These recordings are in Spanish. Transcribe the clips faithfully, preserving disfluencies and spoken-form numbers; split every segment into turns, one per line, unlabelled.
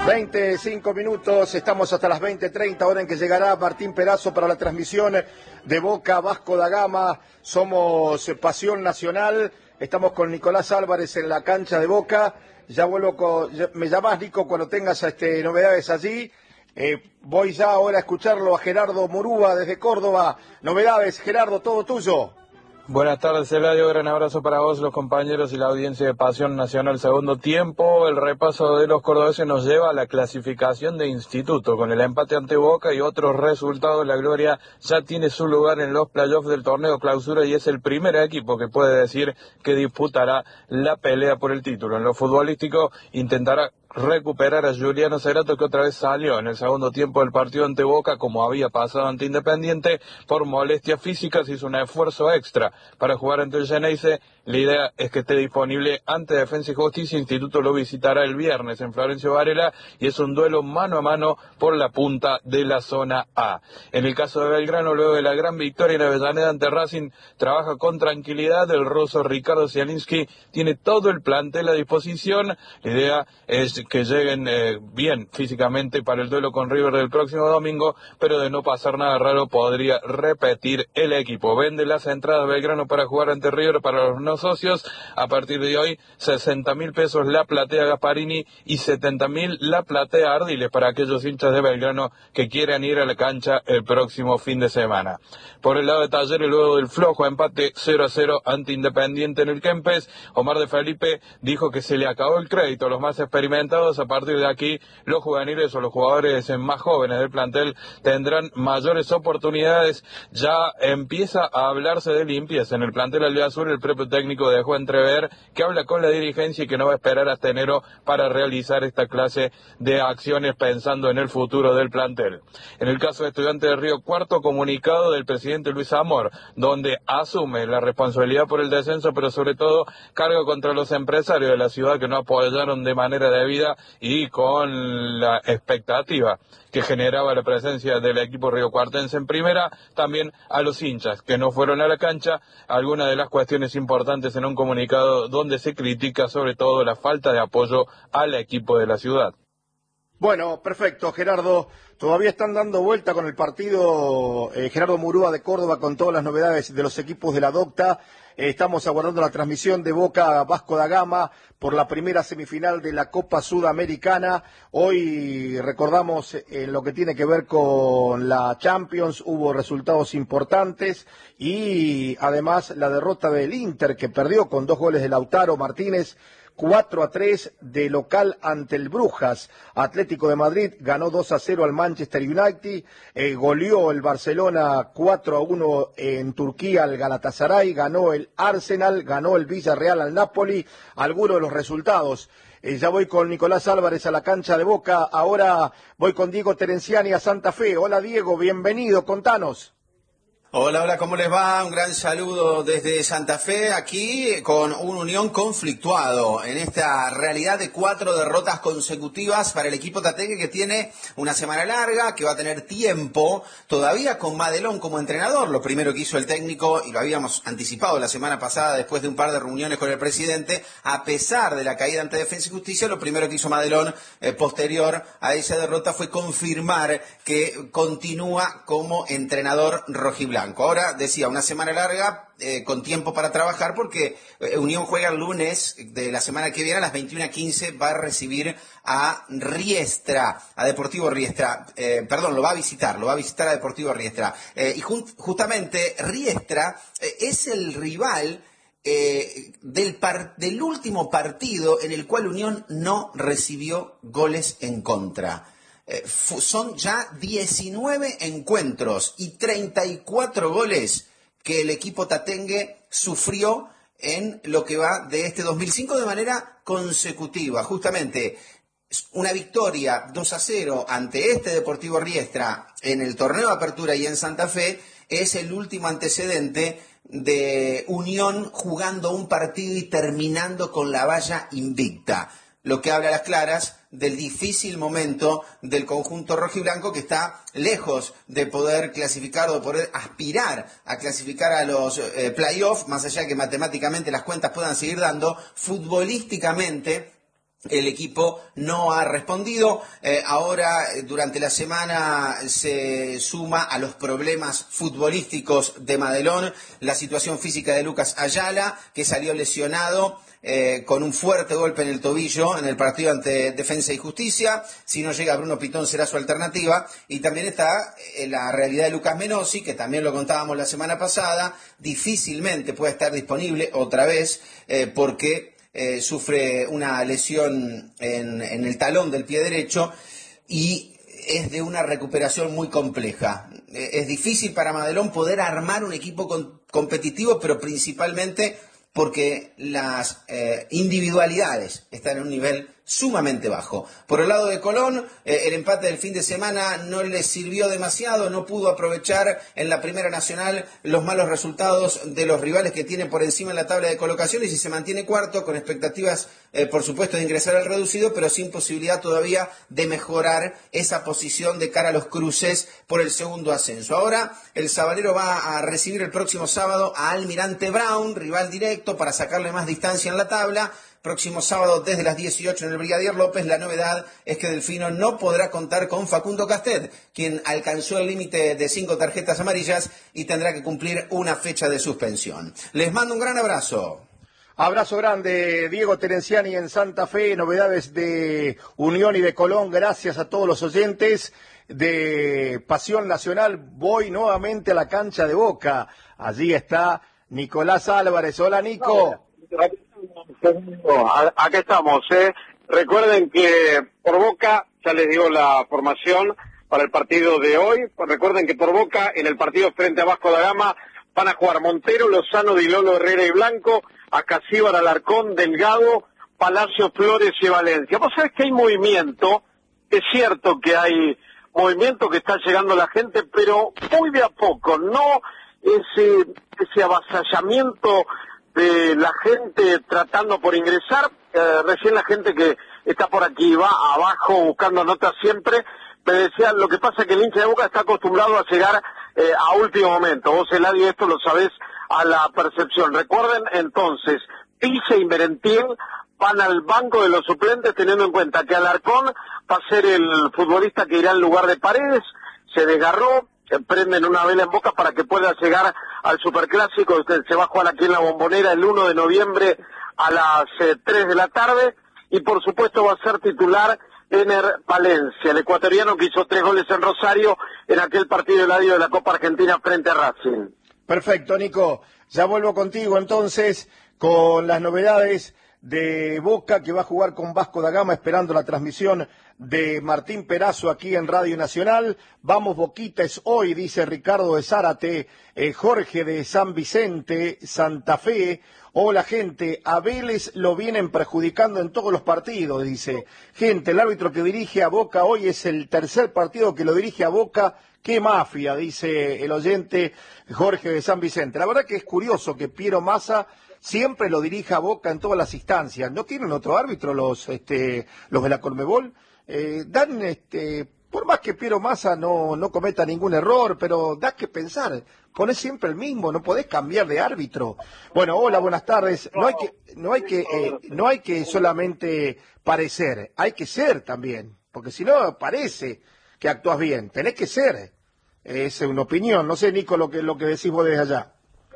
veinticinco minutos, estamos hasta las veinte treinta, hora en que llegará Martín Perazo para la transmisión de Boca Vasco da Gama. Somos Pasión Nacional, estamos con Nicolás Álvarez en la cancha de Boca. Ya vuelvo con, ya, me llamás, Nico, cuando tengas este, novedades allí. Eh, voy ya ahora a escucharlo a Gerardo Murúa desde Córdoba. Novedades, Gerardo, todo tuyo.
Buenas tardes, Eladio, gran abrazo para vos, los compañeros y la audiencia de Pasión Nacional. Segundo tiempo, el repaso de los cordobeses nos lleva a la clasificación de instituto. Con el empate ante Boca y otros resultados, la Gloria ya tiene su lugar en los playoffs del torneo clausura y es el primer equipo que puede decir que disputará la pelea por el título. En lo futbolístico, intentará recuperar a Juliano Cerato, que otra vez salió en el segundo tiempo del partido ante Boca, como había pasado ante Independiente, por molestias físicas. Hizo un esfuerzo extra para jugar ante el Geneise. La idea es que esté disponible ante Defensa y Justicia. Instituto lo visitará el viernes en Florencio Varela y es un duelo mano a mano por la punta de la zona A. En el caso de Belgrano, luego de la gran victoria en Avellaneda ante Racing, trabaja con tranquilidad. El ruso Ricardo Zielinski tiene todo el plantel a disposición. La idea es que lleguen eh, bien físicamente para el duelo con River del próximo domingo, pero de no pasar nada raro podría repetir el equipo. Vende las entradas Belgrano para jugar ante River para los no socios. A partir de hoy, sesenta mil pesos la platea Gasparini y setenta mil la platea Ardiles para aquellos hinchas de Belgrano que quieran ir a la cancha el próximo fin de semana. Por el lado de Talleres, luego del flojo empate cero a cero ante Independiente en el Kempes, Omar de Felipe dijo que se le acabó el crédito a los más experimentados. A partir de aquí, los juveniles o los jugadores más jóvenes del plantel tendrán mayores oportunidades. Ya empieza a hablarse de limpieza en el plantel albiazul. El propio técnico dejó entrever que habla con la dirigencia y que no va a esperar hasta enero para realizar esta clase de acciones pensando en el futuro del plantel. En el caso de Estudiantes de Río Cuarto, comunicado del presidente Luis Amor, donde asume la responsabilidad por el descenso, pero sobre todo cargo contra los empresarios de la ciudad que no apoyaron de manera debida y con la expectativa que generaba la presencia del equipo riocuartense en primera, también a los hinchas que no fueron a la cancha. Algunas de las cuestiones importantes en un comunicado donde se critica sobre todo la falta de apoyo al equipo de la ciudad.
Bueno, perfecto, Gerardo. Todavía están dando vuelta con el partido eh, Gerardo Murúa de Córdoba con todas las novedades de los equipos de la Docta. Eh, estamos aguardando la transmisión de Boca Vasco da Gama por la primera semifinal de la Copa Sudamericana. Hoy recordamos en eh, lo que tiene que ver con la Champions, hubo resultados importantes y además la derrota del Inter, que perdió con dos goles de Lautaro Martínez, cuatro a tres de local ante el Brujas. Atlético de Madrid ganó dos a cero al Manchester United, eh, goleó el Barcelona cuatro a uno en Turquía al Galatasaray, ganó el Arsenal, ganó el Villarreal al Napoli. Algunos de los resultados. Eh, ya voy con Nicolás Álvarez a la cancha de Boca, ahora voy con Diego Terenciani a Santa Fe. Hola Diego, bienvenido, contanos.
Hola, hola, ¿cómo les va? Un gran saludo desde Santa Fe, aquí con un Unión conflictuado en esta realidad de cuatro derrotas consecutivas para el equipo tatengue, que tiene una semana larga, que va a tener tiempo todavía con Madelón como entrenador. Lo primero que hizo el técnico, y lo habíamos anticipado la semana pasada después de un par de reuniones con el presidente, a pesar de la caída ante Defensa y Justicia, lo primero que hizo Madelón eh, posterior a esa derrota fue confirmar que continúa como entrenador rojiblanco. Ahora, decía, una semana larga, eh, con tiempo para trabajar, porque eh, Unión juega el lunes de la semana que viene a las veintiuna quince, va a recibir a Riestra, a Deportivo Riestra, eh, perdón, lo va a visitar, lo va a visitar a Deportivo Riestra. Eh, y jun- justamente Riestra eh, es el rival eh, del, par- del último partido en el cual Unión no recibió goles en contra. Eh, son ya diecinueve encuentros y treinta y cuatro goles que el equipo tatengue sufrió en lo que va de este dos mil cinco de manera consecutiva. Justamente una victoria dos a cero ante este Deportivo Riestra en el torneo de apertura y en Santa Fe es el último antecedente de Unión jugando un partido y terminando con la valla invicta, lo que habla a las claras del difícil momento del conjunto rojiblanco, que está lejos de poder clasificar o de poder aspirar a clasificar a los eh, playoffs, más allá de que matemáticamente las cuentas puedan seguir dando. Futbolísticamente El equipo no ha respondido. Eh, ahora, durante la semana, se suma a los problemas futbolísticos de Madelón la situación física de Lucas Ayala, que salió lesionado eh, con un fuerte golpe en el tobillo en el partido ante Defensa y Justicia. Si no llega Bruno Pitón, será su alternativa. Y también está eh, la realidad de Lucas Menossi, que también lo contábamos la semana pasada. Difícilmente puede estar disponible otra vez eh, porque... Eh, sufre una lesión en, en el talón del pie derecho y es de una recuperación muy compleja. Eh, es difícil para Madelón poder armar un equipo con, competitivo, pero principalmente porque las eh, individualidades están en un nivel sumamente bajo. Por el lado de Colón, eh, el empate del fin de semana no le sirvió demasiado, no pudo aprovechar en la Primera Nacional los malos resultados de los rivales que tiene por encima en la tabla de colocaciones y se mantiene cuarto con expectativas, eh, por supuesto, de ingresar al reducido, pero sin posibilidad todavía de mejorar esa posición de cara a los cruces por el segundo ascenso. Ahora, el sabalero va a recibir el próximo sábado a Almirante Brown, rival directo, para sacarle más distancia en la tabla. Próximo sábado desde las dieciocho en el Brigadier López. La novedad es que Delfino no podrá contar con Facundo Castet, quien alcanzó el límite de cinco tarjetas amarillas y tendrá que cumplir una fecha de suspensión. Les mando un gran abrazo.
Abrazo grande, Diego Terenciani en Santa Fe, novedades de Unión y de Colón, gracias a todos los oyentes de Pasión Nacional. Voy nuevamente a la cancha de Boca, allí está Nicolás Álvarez. Hola, Nico.
Acá estamos, ¿eh? Recuerden que por Boca, ya les digo la formación para el partido de hoy. Recuerden que por Boca, en el partido frente a Vasco da Gama, van a jugar Montero, Lozano, Di Lolo, Herrera y Blanco, Acasíbar, Alarcón, Delgado, Palacio, Flores y Valencia. Vos sabés que hay movimiento, es cierto que hay movimiento, que está llegando la gente, pero muy de a poco, no ese, ese avasallamiento de la gente tratando por ingresar. Eh, recién la gente que está por aquí va abajo buscando notas siempre, me decía, lo que pasa es que el hincha de Boca está acostumbrado a llegar eh, a último momento. Vos, Eladio, esto lo sabés a la percepción. Recuerden entonces, Pise y Merentiel van al banco de los suplentes, teniendo en cuenta que Alarcón va a ser el futbolista que irá en lugar de Paredes. Se desgarró, prenden una vela en Boca para que pueda llegar al Superclásico. Se va a jugar aquí en la Bombonera el uno de noviembre a las eh, tres de la tarde, y por supuesto va a ser titular Ener Valencia, el ecuatoriano que hizo tres goles en Rosario en aquel partido Eladio de la Copa Argentina frente a Racing.
Perfecto, Nico. Ya vuelvo contigo entonces con las novedades de Boca, que va a jugar con Vasco da Gama, esperando la transmisión de Martín Perazo aquí en Radio Nacional. Vamos, Boquita, es hoy, dice Ricardo de Zárate, eh, Jorge de San Vicente, Santa Fe. Hola, gente, a Vélez lo vienen perjudicando en todos los partidos, dice. Gente, el árbitro que dirige a Boca hoy es el tercer partido que lo dirige a Boca. ¡Qué mafia!, dice el oyente Jorge de San Vicente. La verdad que es curioso que Piero Massa siempre lo dirija a Boca en todas las instancias. ¿No tienen otro árbitro los este los de la Conmebol? Eh, dan, este, por más que Piero Massa no, no cometa ningún error, pero da que pensar. Ponés siempre el mismo, no podés cambiar de árbitro. Bueno, hola, buenas tardes. No hay que, no hay que, eh, no hay que solamente parecer, hay que ser también, porque si no parece que actúas bien, tenés que ser. Es una opinión. No sé, Nico, lo que lo que decís vos desde allá.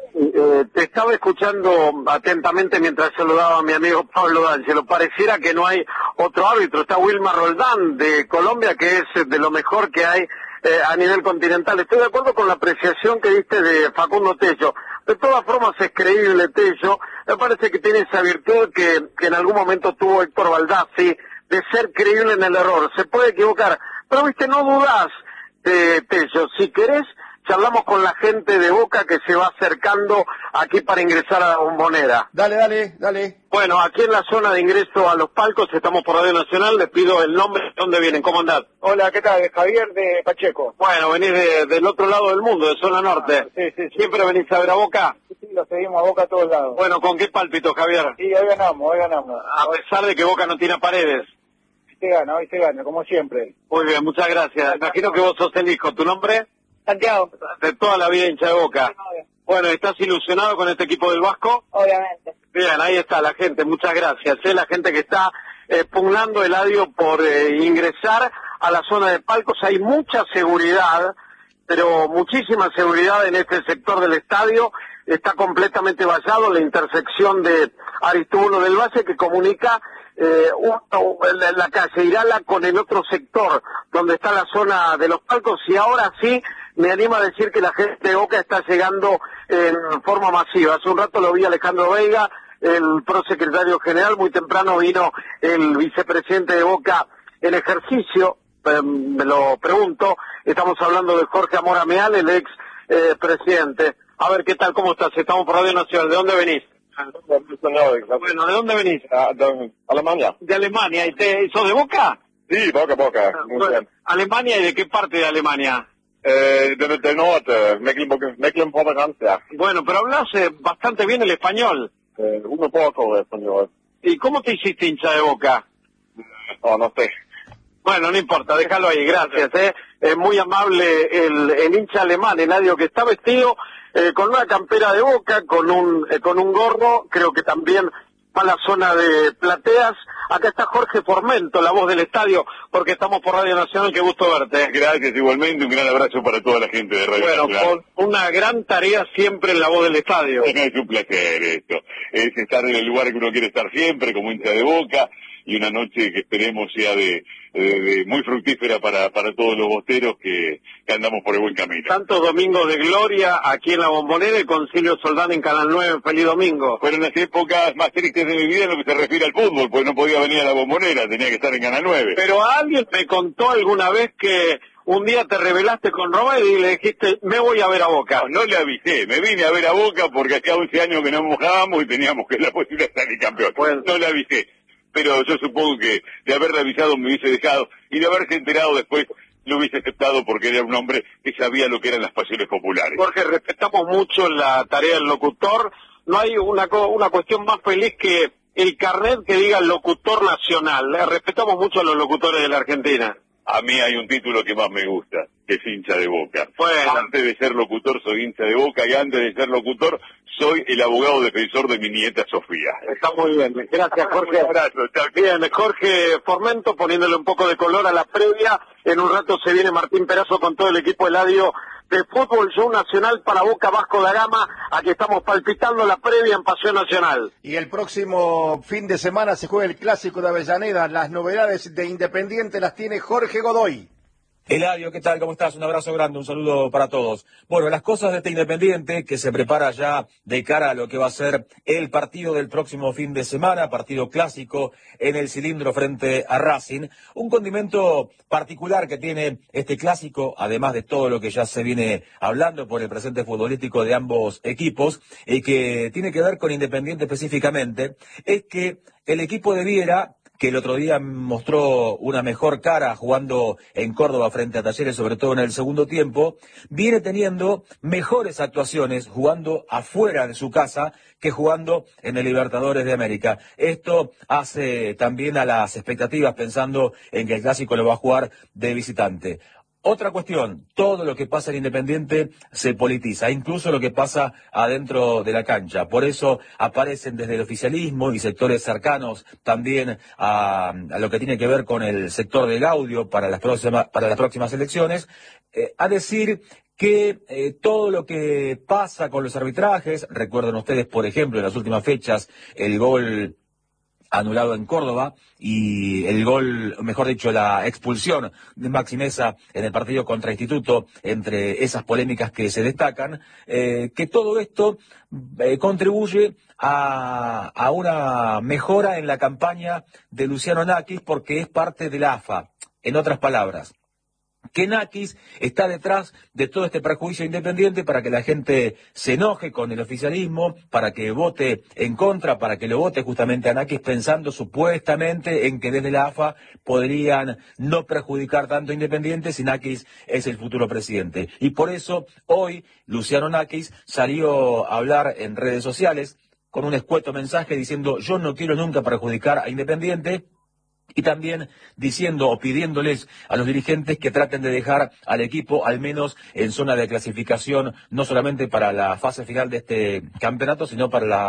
Eh, te estaba escuchando atentamente mientras saludaba a mi amigo Pablo D'Angelo. Pareciera que no hay otro árbitro. Está Wilmar Roldán de Colombia, que es de lo mejor que hay eh, a nivel continental. Estoy de acuerdo con la apreciación que diste de Facundo Tello. De todas formas es creíble Tello. Me parece que tiene esa virtud que, que en algún momento tuvo Héctor Baldassi, de ser creíble en el error. Se puede equivocar, pero viste, no dudás de Tello. Si querés, charlamos con la gente de Boca que se va acercando aquí para ingresar a la Bombonera.
Dale, dale, dale.
Bueno, aquí en la zona de ingreso a los palcos, estamos por Radio Nacional, les pido el nombre, ¿de dónde vienen? ¿Cómo andás?
Hola, ¿qué tal? Javier de Pacheco.
Bueno, venís de, del otro lado del mundo, de zona norte.
Ah, sí, sí, sí.
¿Siempre venís a ver a Boca?
Sí, sí, lo seguimos a Boca a todos lados.
Bueno, ¿con qué pálpito, Javier?
Sí, hoy ganamos, hoy ganamos.
A pesar de que Boca no tiene paredes.
Hoy se gana, hoy se gana, como siempre.
Muy bien, muchas gracias. Imagino que vos sos el hijo. ¿Tu nombre?
Santiago.
De toda la vida hincha de Boca. Bueno, ¿estás ilusionado con este equipo del Vasco?
Obviamente.
Bien, ahí está la gente, muchas gracias. Es la gente que está eh, pugnando, Eladio, por eh, ingresar a la zona de palcos. Hay mucha seguridad, pero muchísima seguridad en este sector del estadio. Está completamente vallado la intersección de Aristóbulo del Valle, que comunica eh, uno, la, la calle Irala con el otro sector, donde está la zona de los palcos, y ahora sí me anima a decir que la gente de Boca está llegando en forma masiva. Hace un rato lo vi a Alejandro Veiga, el prosecretario general, muy temprano vino el vicepresidente de Boca en ejercicio, eh, me lo pregunto, estamos hablando de Jorge Amor Ameal, el ex eh, presidente. A ver, ¿qué tal? ¿Cómo estás? Estamos por Radio Nacional. ¿De dónde venís? Bueno, ¿de dónde venís?
Ah, de Alemania.
De Alemania. ¿Y te, sos de Boca?
Sí, Boca, Boca.
Ah, bueno, ¿Alemania y de qué parte de Alemania?
Eh, del, del norte, Mecklenburg, Mecklenburg-Vorpommern.
Bueno, pero hablas eh, bastante bien el español.
Eh, un poco de español.
¿Y cómo te hiciste hincha de Boca?
Oh, no sé.
Bueno, no importa, déjalo ahí, gracias. Eh. Es muy amable el, el hincha alemán, Eladio, que está vestido eh, con una campera de Boca, con un eh, con un gorro, creo que también va a la zona de plateas. Acá está Jorge Formento, la voz del estadio, porque estamos por Radio Nacional, qué gusto verte.
Gracias, igualmente, un gran abrazo para toda la gente de Radio
bueno,
Nacional.
Bueno, con una gran tarea siempre en la voz del estadio.
Es un placer esto, es estar en el lugar que uno quiere estar siempre, como hincha de Boca, y una noche que esperemos sea de, de, de muy fructífera para, para todos los bosteros que, que andamos por el buen camino.
Tantos domingos de gloria aquí en la Bombonera y Concilio Soldán en Canal nueve, feliz domingo.
Fueron las épocas más tristes de mi vida en lo que se refiere al fútbol, pues no podía venir a la Bombonera, tenía que estar en Canal nueve.
Pero alguien me contó alguna vez que un día te rebelaste con Romero y le dijiste, me voy a ver a Boca.
No, no le avisé, me vine a ver a Boca porque hacía once años que no mojábamos y teníamos que la posibilidad de salir campeón.
Bueno.
No le avisé, pero yo supongo que de haberle avisado me hubiese dejado y de haberse enterado después lo hubiese aceptado porque era un hombre que sabía lo que eran las pasiones populares.
Jorge, respetamos mucho la tarea del locutor. No hay una, una cuestión más feliz que el carnet que diga locutor nacional. Le respetamos mucho a los locutores de la Argentina.
A mí hay un título que más me gusta, que es hincha de Boca.
Bueno.
Antes de ser locutor soy hincha de Boca y antes de ser locutor soy el abogado defensor de mi nieta Sofía.
Está muy bien. Gracias, Jorge.
Un abrazo. Chao.
Bien, Jorge Formento poniéndole un poco de color a la previa. En un rato se viene Martín Perazo con todo el equipo Eladio de fútbol, show nacional para Boca Vasco da Gama. Aquí estamos palpitando la previa en Pasión Nacional.
Y el próximo fin de semana se juega el Clásico de Avellaneda. Las novedades de Independiente las tiene Jorge Godoy.
Eladio, ¿qué tal? ¿Cómo estás? Un abrazo grande, un saludo para todos. Bueno, las cosas de este Independiente que se prepara ya de cara a lo que va a ser el partido del próximo fin de semana, partido clásico en el cilindro frente a Racing. Un condimento particular que tiene este clásico, además de todo lo que ya se viene hablando por el presente futbolístico de ambos equipos, y que tiene que ver con Independiente específicamente, es que el equipo de Viera, que el otro día mostró una mejor cara jugando en Córdoba frente a Talleres, sobre todo en el segundo tiempo, viene teniendo mejores actuaciones jugando afuera de su casa que jugando en el Libertadores de América. Esto hace también a las expectativas pensando en que el Clásico lo va a jugar de visitante. Otra cuestión, todo lo que pasa en Independiente se politiza, incluso lo que pasa adentro de la cancha. Por eso aparecen desde el oficialismo y sectores cercanos también a, a lo que tiene que ver con el sector de Gaudio para las próximas, para las próximas elecciones, eh, a decir que eh, todo lo que pasa con los arbitrajes, recuerden ustedes, por ejemplo, en las últimas fechas, el gol anulado en Córdoba y el gol, mejor dicho, la expulsión de Maxi Meza en el partido contra Instituto, entre esas polémicas que se destacan, eh, que todo esto eh, contribuye a, a una mejora en la campaña de Luciano Nakis porque es parte de la A F A. En otras palabras, que Nakis está detrás de todo este perjuicio Independiente para que la gente se enoje con el oficialismo, para que vote en contra, para que lo vote justamente a Nakis pensando supuestamente en que desde la A F A podrían no perjudicar tanto a Independiente si Nakis es el futuro presidente. Y por eso hoy Luciano Nakis salió a hablar en redes sociales con un escueto mensaje diciendo yo no quiero nunca perjudicar a Independiente, y también diciendo o pidiéndoles a los dirigentes que traten de dejar al equipo al menos en zona de clasificación, no solamente para la fase final de este campeonato, sino para la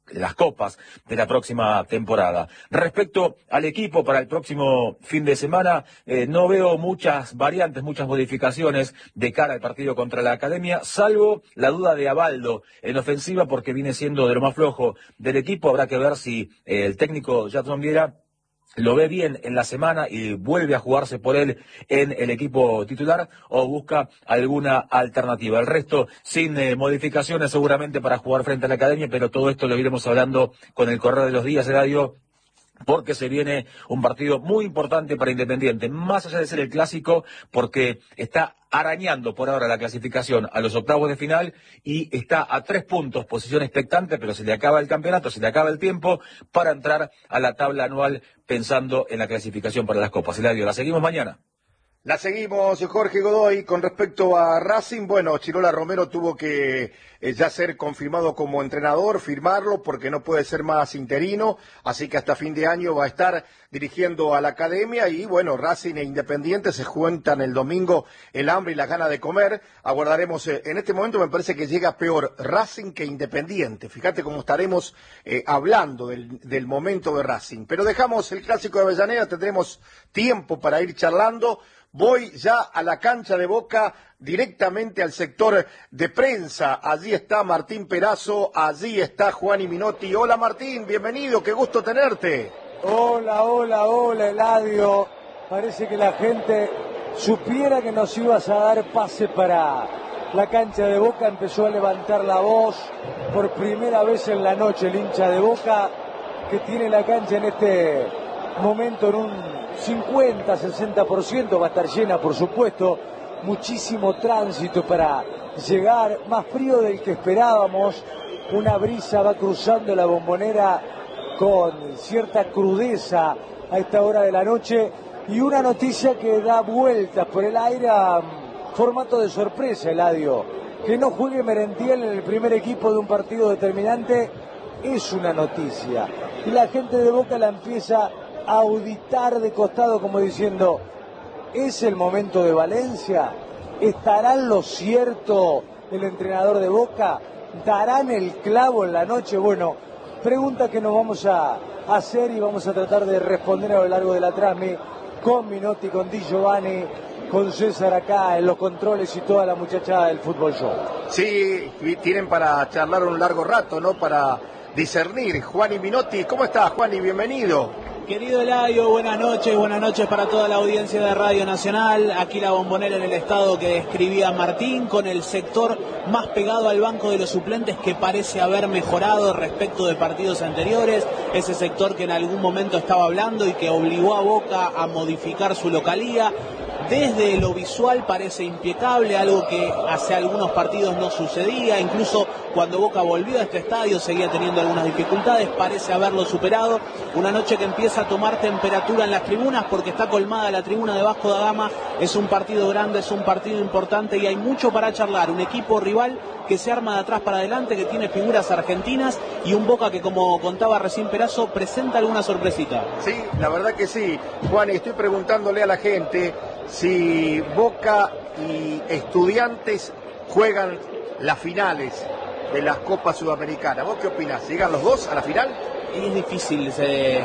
las copas de la próxima temporada. Respecto al equipo para el próximo fin de semana, eh, no veo muchas variantes, muchas modificaciones de cara al partido contra la Academia, salvo la duda de Abaldo en ofensiva, porque viene siendo de lo más flojo del equipo. Habrá que ver si eh, el técnico Jadson Viera lo ve bien en la semana y vuelve a jugarse por él en el equipo titular o busca alguna alternativa. El resto sin eh, modificaciones seguramente para jugar frente a la Academia, pero todo esto lo iremos hablando con el correr de los días, Eladio, porque se viene un partido muy importante para Independiente, más allá de ser el clásico, porque está arañando por ahora la clasificación a los octavos de final y está a tres puntos, posición expectante, pero se le acaba el campeonato, se le acaba el tiempo para entrar a la tabla anual pensando en la clasificación para las copas. Eladio, la seguimos mañana.
La seguimos, Jorge Godoy. Con respecto a Racing, bueno, Chirola Romero tuvo que eh, ya ser confirmado como entrenador, firmarlo, porque no puede ser más interino, así que hasta fin de año va a estar dirigiendo a la Academia y, bueno, Racing e Independiente se juntan el domingo el hambre y las ganas de comer. Aguardaremos, eh, en este momento me parece que llega peor Racing que Independiente. Fíjate cómo estaremos eh, hablando del, del momento de Racing. Pero dejamos el clásico de Avellaneda, tendremos tiempo para ir charlando. Voy ya a la cancha de Boca, directamente al sector de prensa. Allí está Martín Perazo, allí está Juan Minotti. Hola Martín, bienvenido, qué gusto tenerte.
Hola, hola, hola Eladio. Parece que la gente supiera que nos ibas a dar pase para la cancha de Boca. Empezó a levantar la voz por primera vez en la noche el hincha de Boca, que tiene la cancha en este momento en un cincuenta, sesenta por ciento, va a estar llena por supuesto, muchísimo tránsito para llegar, más frío del que esperábamos, una brisa va cruzando la Bombonera con cierta crudeza a esta hora de la noche y una noticia que da vueltas por el aire a formato de sorpresa, Eladio, que no juegue Merentiel en el primer equipo de un partido determinante es una noticia y la gente de Boca la empieza auditar de costado como diciendo, ¿es el momento de Valencia? ¿Estará en lo cierto el entrenador de Boca? ¿Darán el clavo en la noche? Bueno, pregunta que nos vamos a hacer y vamos a tratar de responder a lo largo de la transmisión con Minotti, con Di Giovanni, con César acá en los controles y toda la muchachada del Fútbol Show.
Sí, tienen para charlar un largo rato, ¿no? Para discernir. Juan y Minotti, ¿cómo estás, Juan? Y bienvenido.
Querido Eladio, buenas noches, buenas noches para toda la audiencia de Radio Nacional. Aquí la Bombonera en el estado que describía Martín, con el sector más pegado al banco de los suplentes que parece haber mejorado respecto de partidos anteriores. Ese sector que en algún momento estaba hablando y que obligó a Boca a modificar su localía. Desde lo visual parece impecable, algo que hace algunos partidos no sucedía, incluso cuando Boca volvió a este estadio seguía teniendo algunas dificultades, parece haberlo superado. Una noche que empieza a tomar temperatura en las tribunas porque está colmada la tribuna de Vasco da Gama, es un partido grande, es un partido importante y hay mucho para charlar, un equipo rival que se arma de atrás para adelante, que tiene figuras argentinas y un Boca que, como contaba recién Perazo, presenta alguna sorpresita.
Sí, la verdad que sí, Juan, y estoy preguntándole a la gente si Boca y Estudiantes juegan las finales de las Copas Sudamericanas. ¿Vos qué opinás? ¿Llegan los dos a la final?
Es difícil, eh,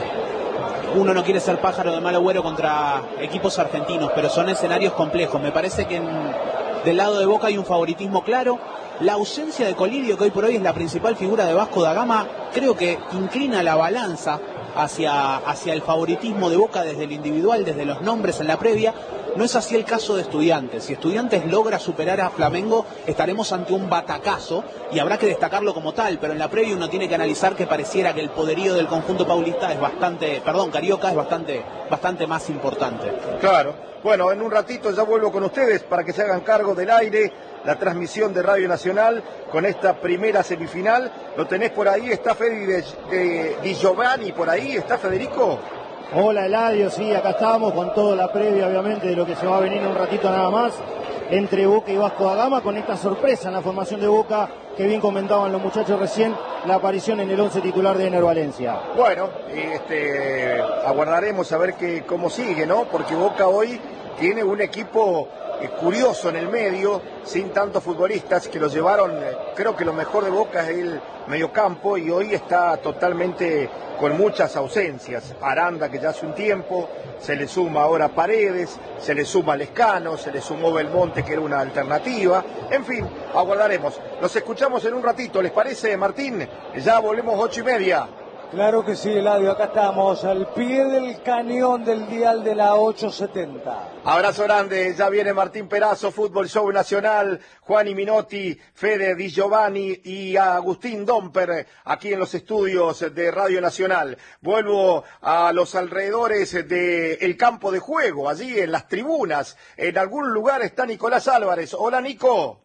uno no quiere ser pájaro de mal agüero contra equipos argentinos, pero son escenarios complejos. Me parece que en, del lado de Boca hay un favoritismo claro. La ausencia de Colidio, que hoy por hoy es la principal figura de Vasco da Gama, creo que inclina la balanza hacia, hacia el favoritismo de Boca desde el individual, desde los nombres en la previa. No es así el caso de Estudiantes. Si Estudiantes logra superar a Flamengo, estaremos ante un batacazo y habrá que destacarlo como tal, pero en la previa uno tiene que analizar que pareciera que el poderío del conjunto paulista es bastante, perdón, carioca es bastante, bastante más importante.
Claro. Bueno, en un ratito ya vuelvo con ustedes para que se hagan cargo del aire, la transmisión de Radio Nacional con esta primera semifinal. ¿Lo tenés por ahí? ¿Está Fede de, de, Di Giovanni por ahí? ¿Está Federico?
Hola Eladio, sí, acá estamos con toda la previa obviamente de lo que se va a venir en un ratito nada más entre Boca y Vasco da Gama, con esta sorpresa en la formación de Boca que bien comentaban los muchachos recién, la aparición en el once titular de Ener Valencia.
Bueno, este, aguardaremos a ver que, cómo sigue, ¿no? Porque Boca hoy tiene un equipo eh, curioso en el medio, sin tantos futbolistas que lo llevaron, eh, creo que lo mejor de Boca es el mediocampo y hoy está totalmente con muchas ausencias. Aranda, que ya hace un tiempo, se le suma ahora Paredes, se le suma Lescano, se le sumó Belmonte, que era una alternativa. En fin, aguardaremos. Los escuchamos en un ratito, ¿les parece, Martín? Ya volvemos ocho y media.
Claro que sí, Eladio, acá estamos, al pie del cañón del dial de la ochocientos setenta.
Abrazo grande, ya viene Martín Perazo, Fútbol Show Nacional, Juan Minotti, Fede Di Giovanni y Agustín Domper, aquí en los estudios de Radio Nacional. Vuelvo a los alrededores del campo de juego, allí en las tribunas, en algún lugar está Nicolás Álvarez. Hola, Nico.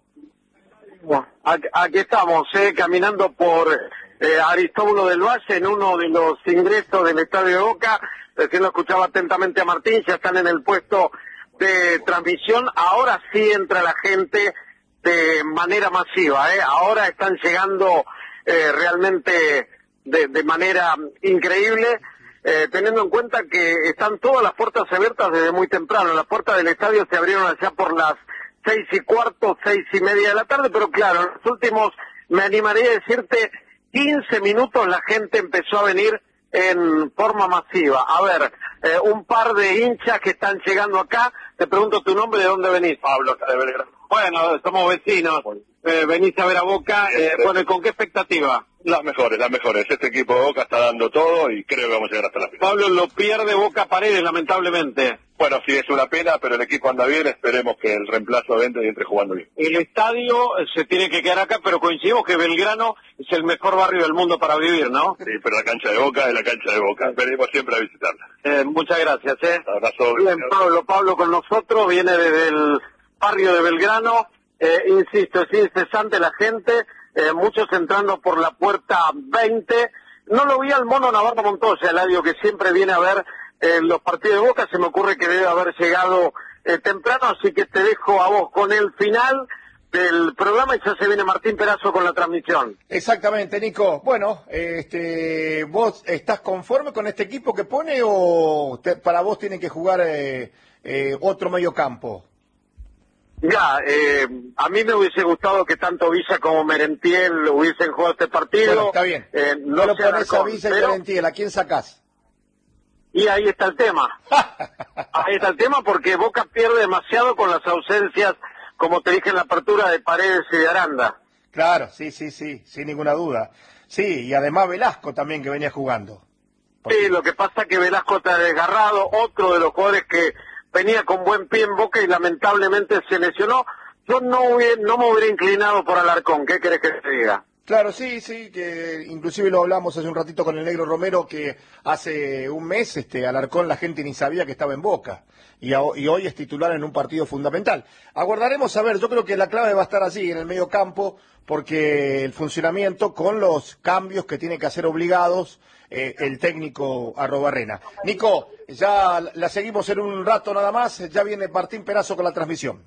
Bueno, aquí estamos, eh, caminando por eh, Aristóbulo del Valle, en uno de los ingresos del Estadio de Boca. Recién lo escuchaba atentamente a Martín, ya están en el puesto de transmisión. Ahora sí entra la gente de manera masiva, eh. Ahora están llegando eh, realmente de, de manera increíble, eh, teniendo en cuenta que están todas las puertas abiertas desde muy temprano. Las puertas del estadio se abrieron allá por las seis y cuarto, seis y media de la tarde, pero claro, en los últimos, me animaría a decirte, quince minutos la gente empezó a venir en forma masiva. A ver, eh, un par de hinchas que están llegando acá. Te pregunto tu nombre, ¿de dónde venís? Pablo, acá de Belgrano. Bueno, somos vecinos, eh, venís a ver a Boca, eh, bueno, ¿y con qué expectativa?
Las mejores, las mejores. Este equipo de Boca está dando todo y creo que vamos a llegar hasta la final.
Pablo, lo pierde Boca Paredes, lamentablemente.
Bueno, sí, es una pena, pero el equipo anda bien, esperemos que el reemplazo entre y entre jugando bien.
El estadio se tiene que quedar acá, pero coincidimos que Belgrano es el mejor barrio del mundo para vivir, ¿no?
Sí, pero la cancha de Boca es la cancha de Boca, venimos siempre a visitarla.
Eh, muchas gracias, ¿eh?
Abrazo.
Bien, Pablo, Pablo con nosotros, viene desde el barrio de Belgrano, eh, insisto, es incesante la gente, eh, muchos entrando por la puerta veinte. No lo vi al Mono Navarro Montoya, Eladio, que siempre viene a ver eh, los partidos de Boca. Se me ocurre que debe haber llegado eh, temprano, así que te dejo a vos con el final del programa y ya se viene Martín Perazo con la transmisión.
Exactamente, Nico. Bueno, este, ¿vos estás conforme con este equipo que pone o te, para vos tiene que jugar eh, eh, otro medio campo?
Ya, eh, a mí me hubiese gustado que tanto Villa como Merentiel hubiesen jugado este partido.
Bueno, está bien.
Eh,
no,
no
lo
se
pones a
Alarcón,
Villa y
pero...
Merentiel, ¿a quién sacás?
Y ahí está el tema. Ahí está el tema porque Boca pierde demasiado con las ausencias, como te dije en la apertura, de Paredes y de Aranda.
Claro, sí, sí, sí, sin ninguna duda. Sí, y además Velasco también que venía jugando.
Porque... Sí, lo que pasa es que Velasco está desgarrado, otro de los jugadores que venía con buen pie en Boca y lamentablemente se lesionó. Yo no, hubiera, no me hubiera inclinado por Alarcón, ¿qué querés que te diga?
Claro, sí, sí, que inclusive lo hablamos hace un ratito con el Negro Romero, que hace un mes este Alarcón la gente ni sabía que estaba en Boca, y, a, y hoy es titular en un partido fundamental. Aguardaremos a ver, yo creo que la clave va a estar allí, en el medio campo, porque el funcionamiento con los cambios que tiene que hacer obligados eh, el técnico Arrobarrena. Nico, ya la seguimos en un rato nada más, ya viene Martín Perazo con la transmisión.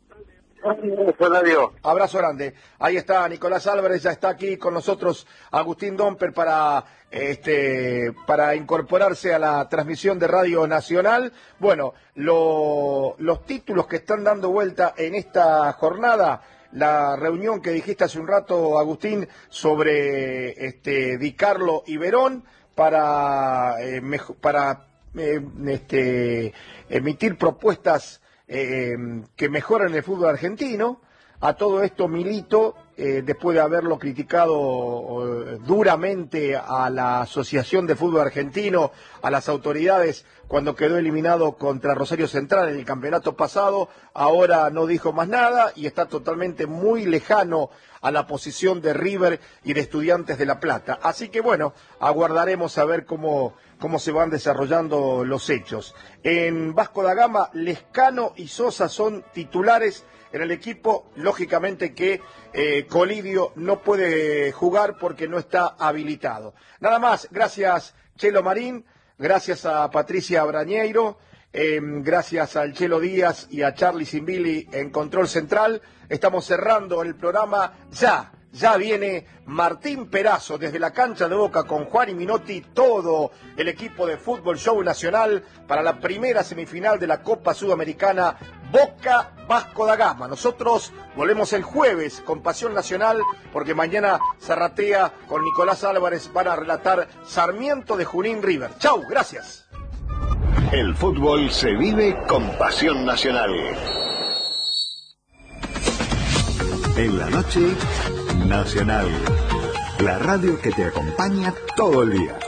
Abrazo grande. Ahí está Nicolás Álvarez, ya está aquí con nosotros Agustín Domper para este para incorporarse a la transmisión de Radio Nacional. Bueno, lo, los títulos que están dando vuelta en esta jornada, la reunión que dijiste hace un rato, Agustín, sobre este Di Carlo y Verón para eh, mejo, para eh, este emitir propuestas Eh, que mejoran el fútbol argentino. A todo esto Milito, eh, después de haberlo criticado eh, duramente a la Asociación de Fútbol Argentino, a las autoridades cuando quedó eliminado contra Rosario Central en el campeonato pasado, ahora no dijo más nada y está totalmente muy lejano a la posición de River y de Estudiantes de La Plata. Así que bueno, aguardaremos a ver cómo, cómo se van desarrollando los hechos. En Vasco da Gama, Lescano y Sosa son titulares en el equipo, lógicamente que eh, Colidio no puede jugar porque no está habilitado. Nada más, gracias Chelo Marín, gracias a Patricia Brañeiro, eh, gracias al Chelo Díaz y a Charlie Simbili en Control Central. Estamos cerrando el programa ya, Ya viene Martín Perazo desde la cancha de Boca con Juan y Minotti, todo el equipo de Fútbol Show Nacional para la primera semifinal de la Copa Sudamericana Boca Vasco da Gama. Nosotros volvemos el jueves con Pasión Nacional porque mañana Zarratea con Nicolás Álvarez van a relatar Sarmiento de Junín River. Chau, gracias.
El fútbol se vive con Pasión Nacional. En la noche, Nacional. La radio que te acompaña todo el día.